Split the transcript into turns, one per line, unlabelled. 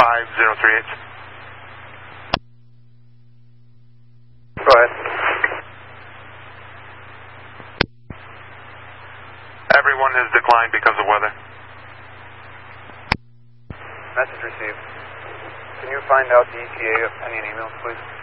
5038.
Go ahead.
Everyone has declined because of weather.
Message received. Can you find out the ETA of pending emails, please?